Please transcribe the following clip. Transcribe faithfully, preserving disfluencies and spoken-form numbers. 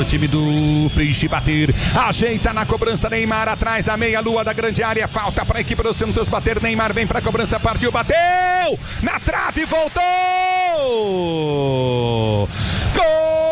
o time do Peixe bater. Ajeita na cobrança, Neymar atrás da meia-lua da grande área. Falta para a equipe do Santos bater. Neymar vem para a cobrança, partiu, bateu! Na trave, voltou!